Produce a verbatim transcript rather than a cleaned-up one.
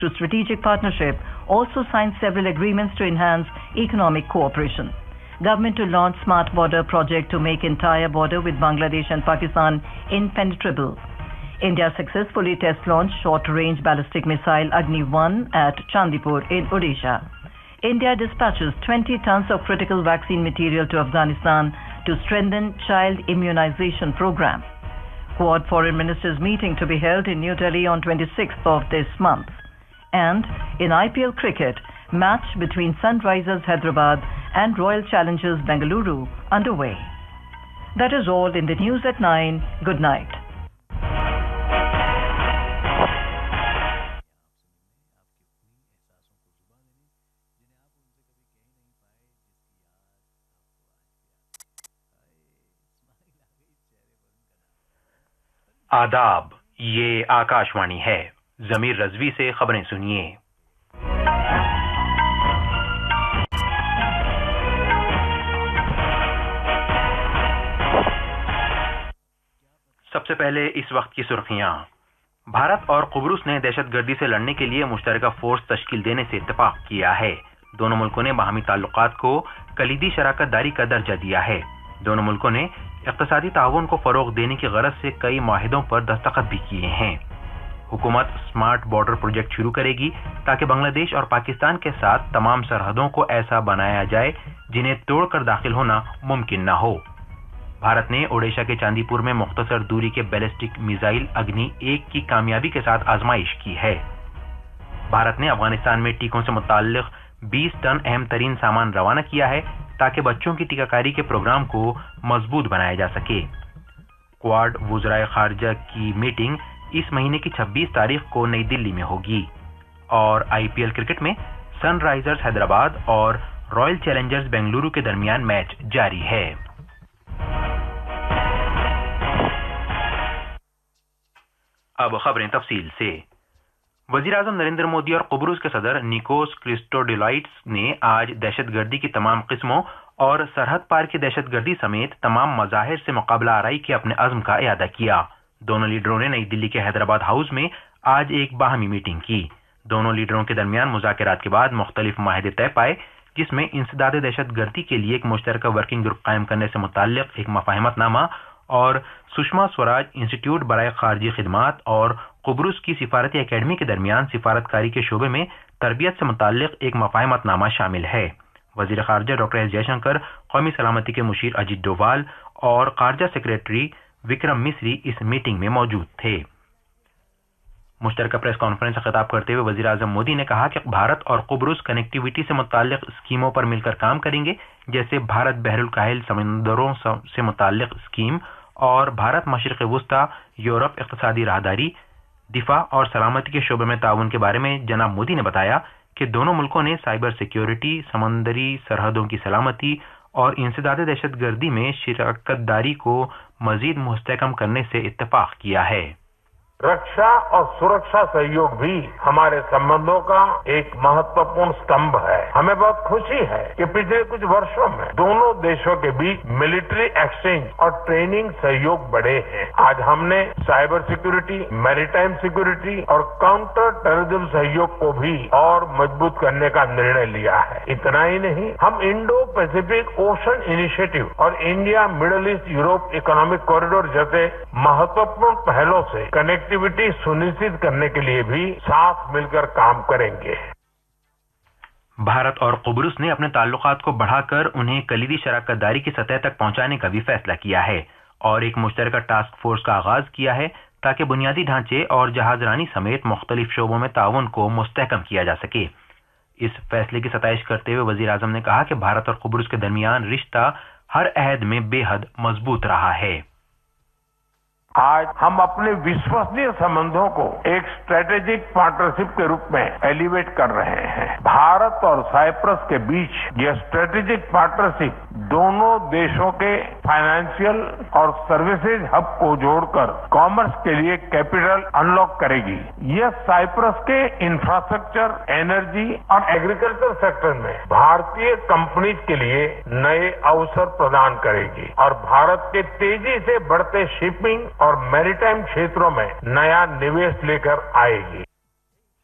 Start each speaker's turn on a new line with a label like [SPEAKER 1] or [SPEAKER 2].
[SPEAKER 1] to strategic partnership also signed several agreements to enhance economic cooperation. Government to launch Smart Border project to make entire border with Bangladesh and Pakistan impenetrable. India successfully test launched short-range ballistic missile Agni one at Chandipur in Odisha. India dispatches twenty tons of critical vaccine material to Afghanistan to strengthen child immunization program. Quad foreign ministers meeting to be held in New Delhi on twenty-sixth of this month. And in I P L cricket, match between Sunrisers Hyderabad and Royal Challengers Bengaluru underway. That is all in the news at nine. Good night.
[SPEAKER 2] आदाब, ये आकाशवाणी है। जमीर रजवी से खबरें सुनिए। सबसे पहले इस वक्त की सुर्खियां। भारत और कुब्रुस ने दहशतगर्दी से लड़ने के लिए मुश्तरका फोर्स तश्कील देने से इत्तेफाक किया है। दोनों मुल्कों ने बाहमी ताल्लुकात को कलीदी शराकत दारी का दर्जा दिया है। दोनों मुल्कों ने इक़्तिसादी ताउन को फरोग देने की गरज से कई माहिदों पर दस्तखत भी किए हैं। हुकूमत स्मार्ट बॉर्डर प्रोजेक्ट शुरू करेगी ताकि बांग्लादेश और पाकिस्तान के साथ तमाम सरहदों को ऐसा बनाया जाए जिन्हें तोड़कर दाखिल होना मुमकिन न हो। भारत ने ओडिशा के चांदीपुर में मुख्तसर दूरी के बैलिस्टिक मिसाइल अग्नि एक की कामयाबी के साथ आजमाइश की है। भारत ने अफगानिस्तान में टीकों से मुताल्लिक बीस टन अहम तरीन सामान रवाना किया है ताकि बच्चों की टीकाकारी के प्रोग्राम को मजबूत बनाया जा सके। क्वाड वुज़राए खारजा की मीटिंग इस महीने की छब्बीस तारीख को नई दिल्ली में होगी। और आई पी एल क्रिकेट में सनराइजर्स हैदराबाद और रॉयल चैलेंजर्स बेंगलुरु के दरमियान मैच जारी है। अब खबरें तफसील से। वजीर आजम नरेंद्र मोदी और कुब्रुस के सदर निकोस क्रिस्टोडिलाइट्स ने आज दहशतगर्दी की तमाम किस्मों और सरहद पार की दहशतगर्दी समेत तमाम मज़ाहिर से मुकाबला आराई के अपने अज़्म का इयादा किया। दोनों लीडरों ने नई दिल्ली के हैदराबाद हाउस में आज एक बाहमी मीटिंग की। दोनों लीडरों के दरमियान मुज़ाकरात के बाद मुख्तलिफ माहिदे तय पाए, जिसमें इंसदाद दहशतगर्दी के लिए एक मुश्तरका वर्किंग ग्रुप कायम करने से मुताल्लिक एक मफाहमतनामा और सुषमा स्वराज इंस्टीट्यूट बराए खारजी खिदमात और कुब्रुस की सिफारती एकेडमी के दरमियान सिफारतकारी के शोबे में तरबियत से मुताल्लिक एक मफाहमतनामा शामिल है। वजीर खारजा डॉक्टर एस जयशंकर, कौमी सलामती के मुशीर अजीत डोवाल और खारजा सेक्रेटरी विक्रम मिस्री इस मीटिंग में मौजूद थे। मुश्तरका प्रेस कॉन्फ्रेंस से खिताब करते हुए वजीर आजम मोदी ने कहा कि भारत और कुब्रुस कनेक्टिविटी से मुताल्लिक स्कीमों पर मिलकर काम करेंगे, जैसे भारत बहरुल काहिल समंदरों से मुताल्लिक स्कीम और भारत मशरिक़ वुस्ता यूरोप इक़्तिसादी राहदारी, दिफा और सलामती के शोबे में ताउन के बारे में जनाब मोदी ने बताया कि दोनों मुल्कों ने साइबर सिक्योरिटी, समंदरी सरहदों की सलामती और इंसदाद दहशतगर्दी में शिरकत दारी को मजीद मुस्तहकम करने से इत्तेफाक किया है।
[SPEAKER 3] रक्षा और सुरक्षा सहयोग भी हमारे संबंधों का एक महत्वपूर्ण स्तंभ है। हमें बहुत खुशी है कि पिछले कुछ वर्षों में दोनों देशों के बीच मिलिट्री एक्सचेंज और ट्रेनिंग सहयोग बढ़े हैं। आज हमने साइबर सिक्योरिटी, मैरीटाइम सिक्योरिटी और काउंटर टेररिज्म सहयोग को भी और मजबूत करने का निर्णय लिया है। इतना ही नहीं, हम इंडो पैसिफिक ओशन इनिशिएटिव और India middle east Europe economic corridor जैसे महत्वपूर्ण पहलों से कनेक्ट एक्टिविटी सुनिश्चित करने के लिए भी साथ मिलकर काम करेंगे।
[SPEAKER 2] भारत और कुब्रुस ने अपने ताल्लुकात को बढ़ाकर उन्हें कलीदी शराकत दारी की सतह तक पहुंचाने का भी फैसला किया है और एक मुश्तरका टास्क फोर्स का आगाज किया है ताकि बुनियादी ढांचे और जहाजरानी समेत मुख्तलिफ शोबों में ताउन को मुस्तहकम किया जा सके। इस फैसले की सताइश करते हुए वजीर आजम ने कहा कि भारत और कुब्रुस के दरमियान रिश्ता हर अहद में बेहद मजबूत रहा है।
[SPEAKER 3] आज हम अपने विश्वसनीय संबंधों को एक स्ट्रेटेजिक पार्टनरशिप के रूप में एलिवेट कर रहे हैं। भारत और साइप्रस के बीच यह स्ट्रेटेजिक पार्टनरशिप दोनों देशों के फाइनेंशियल और सर्विसेज हब को जोड़कर कॉमर्स के लिए कैपिटल अनलॉक करेगी। यह साइप्रस के इंफ्रास्ट्रक्चर, एनर्जी और एग्रीकल्चर सेक्टर में भारतीय कंपनीज के लिए नए अवसर प्रदान करेगी और भारत के तेजी से बढ़ते शिपिंग और मैरीटाइम क्षेत्रों में नया निवेश लेकर आएगी।